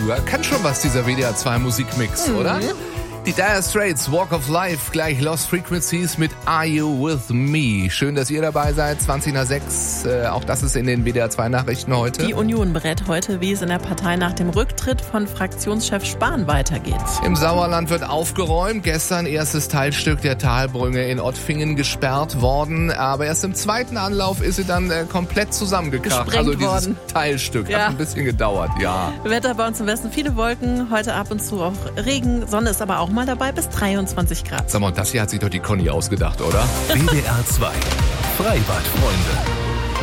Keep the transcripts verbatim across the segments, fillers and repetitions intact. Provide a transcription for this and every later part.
Kann schon was, dieser W D R zwei Musikmix, mhm. oder? Die Dire Straits, Walk of Life, gleich Lost Frequencies mit Are You With Me? Schön, dass ihr dabei seid. zwanzig nach sechs, äh, auch das ist in den W D R zwei Nachrichten heute. Die Union berät heute, wie es in der Partei nach dem Rücktritt von Fraktionschef Spahn weitergeht. Im Sauerland wird aufgeräumt. Gestern erstes Teilstück der Talbrücke in Ottfingen gesperrt worden. Aber erst im zweiten Anlauf ist sie dann äh, komplett zusammengekracht. Gesprengt also dieses worden. Teilstück Ja. hat ein bisschen gedauert, ja. Wetter bei uns im Westen, viele Wolken, heute ab und zu auch Regen. Sonne ist aber auch mal dabei, bis dreiundzwanzig Grad. Sag mal, das hier hat sich doch die Conny ausgedacht, oder? W D R zwei, Freibad-Freunde.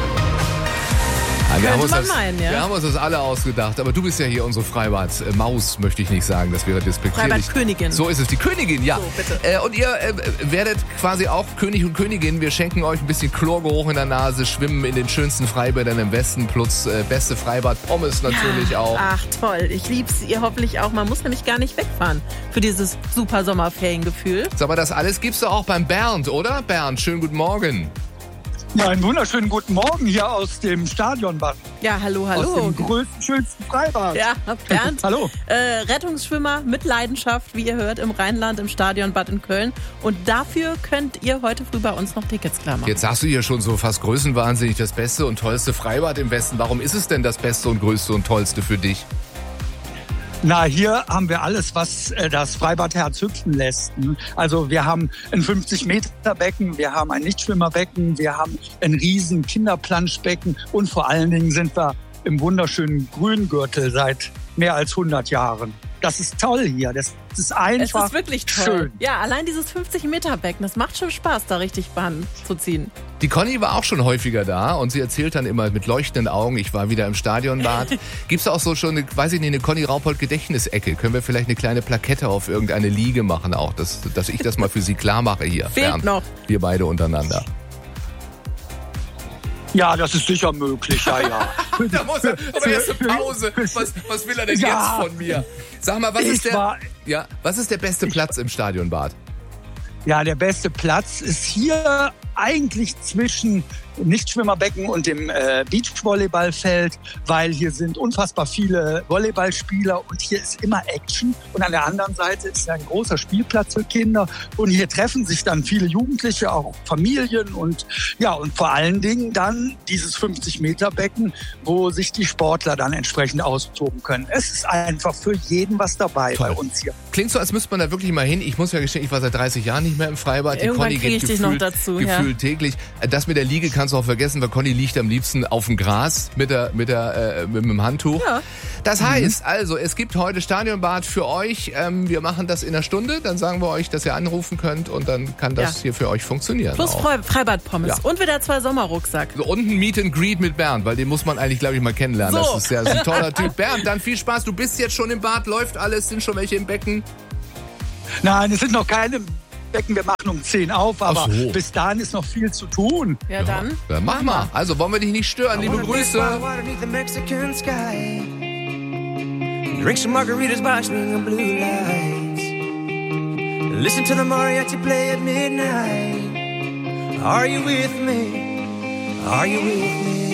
Ja, wir, haben uns man das, meinen, ja. wir haben uns das alle ausgedacht, aber du bist ja hier unsere Freibad-Maus, möchte ich nicht sagen, das wäre despektierlich. Freibad-Königin. So ist es, die Königin, ja. So, bitte. Äh, und ihr äh, werdet quasi auch König und Königin. Wir schenken euch ein bisschen Chlorgeruch in der Nase, schwimmen in den schönsten Freibädern im Westen, plus äh, beste Freibad-Pommes natürlich ja. auch. Ach toll, ich lieb's, ihr hoffentlich auch. Man muss nämlich gar nicht wegfahren für dieses super Sommerferiengefühl. Sag mal, das alles gibt's doch auch beim Bernd, oder? Bernd, schönen guten Morgen. Ja, einen wunderschönen guten Morgen hier aus dem Stadionbad. Ja, hallo, hallo. Aus dem größten, schönsten Freibad. Ja, Bernd. Hallo. Äh, Rettungsschwimmer mit Leidenschaft, wie ihr hört, im Rheinland, im Stadionbad in Köln. Und dafür könnt ihr heute früh bei uns noch Tickets klar machen. Jetzt sagst du hier schon so fast größenwahnsinnig das beste und tollste Freibad im Westen. Warum ist es denn das beste und größte und tollste für dich? Na, hier haben wir alles, was äh, das Freibadherz hüpfen lässt. Also wir haben ein fünfzig Meter Becken, wir haben ein Nichtschwimmerbecken, wir haben ein riesen Kinderplanschbecken und vor allen Dingen sind wir im wunderschönen Grüngürtel seit mehr als hundert Jahren. Das ist toll hier. Das ist einfach Es ist wirklich toll. schön. Ja, allein dieses fünfzig Meter Becken, das macht schon Spaß, da richtig Bahn zu ziehen. Die Conny war auch schon häufiger da und sie erzählt dann immer mit leuchtenden Augen, ich war wieder im Stadionbad. Gibt's auch so schon, eine, weiß ich nicht, eine Conny Raupold Gedächtnisecke? Können wir vielleicht eine kleine Plakette auf irgendeine Liege machen auch, dass, dass ich das mal für sie klar mache hier. Fehlt Bernd, noch. Wir beide untereinander. Ja, das ist sicher möglich, ja, ja. Da muss er, aber erste Pause. Was, was will er denn Ja. jetzt von mir? Sag mal, was Ich ist der, war- ja, was ist der beste Platz im Stadionbad? Ja, der beste Platz ist hier eigentlich zwischen Nichtschwimmerbecken und dem äh, Beachvolleyballfeld, weil hier sind unfassbar viele Volleyballspieler und hier ist immer Action. Und an der anderen Seite ist ein großer Spielplatz für Kinder und hier treffen sich dann viele Jugendliche, auch Familien und ja, und vor allen Dingen dann dieses fünfzig Meter Becken, wo sich die Sportler dann entsprechend austoben können. Es ist einfach für jeden was dabei Toll. bei uns hier. Klingt so, als müsste man da wirklich mal hin. Ich muss ja gestehen, ich war seit dreißig Jahren nicht mehr im Freibad. Die Irgendwann Conny krieg geht ich dich noch gefühlt, dazu, ja. gefühlt täglich. Das mit der Liege kannst du auch vergessen, weil Conny liegt am liebsten auf dem Gras mit der mit der äh, mit dem Handtuch. Ja. Das heißt, also es gibt heute Stadionbad für euch. Ähm, wir machen das in einer Stunde. Dann sagen wir euch, dass ihr anrufen könnt und dann kann das Ja. hier für euch funktionieren. Plus auch. Frei- Freibad-Pommes Ja. und wieder zwei Sommerrucksack. So, und ein Meet and Greet mit Bernd, weil den muss man eigentlich, glaube ich, mal kennenlernen. So. Das ist ja das ist ein toller Typ. Bernd, dann viel Spaß. Du bist jetzt schon im Bad, läuft alles, sind schon welche im Becken. Nein, es sind noch keine Becken. Wir machen um zehn auf, aber Ach so. bis dahin ist noch viel zu tun. Ja, dann. Ja, mach mal. Also wollen wir dich nicht stören. Liebe Grüße. Underneath the Mexican sky. Drink some margaritas by swinging blue lights. Listen to the mariachi play at midnight. Are you with me? Are you with me?